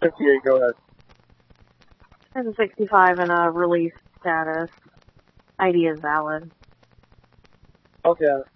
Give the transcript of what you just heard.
58, go ahead. 1065 and a release status. ID is valid. Okay.